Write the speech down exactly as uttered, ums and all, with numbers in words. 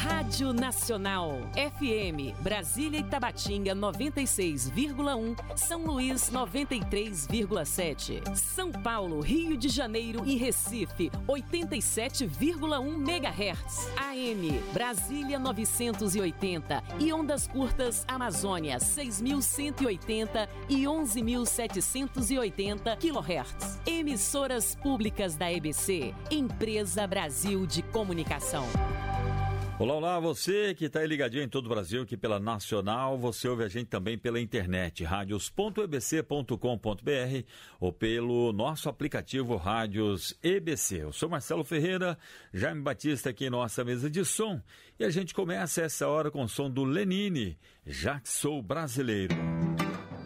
Rádio Nacional, F M, Brasília e Tabatinga noventa e seis vírgula um, São Luís noventa e três vírgula sete, São Paulo, Rio de Janeiro e Recife oitenta e sete vírgula um megahertz, A M, Brasília novecentos e oitenta e ondas curtas Amazônia seis mil cento e oitenta e onze mil setecentos e oitenta quilohertz. Emissoras públicas da E B C, Empresa Brasil de Comunicação. Olá, olá, você que está aí ligadinho em todo o Brasil, aqui pela Nacional, você ouve a gente também pela internet, radios ponto e b c ponto com ponto b r ou pelo nosso aplicativo Rádios E B C. Eu sou Marcelo Ferreira, Jaime Batista aqui em nossa mesa de som e a gente começa essa hora com o som do Lenine, Já Que Sou Brasileiro.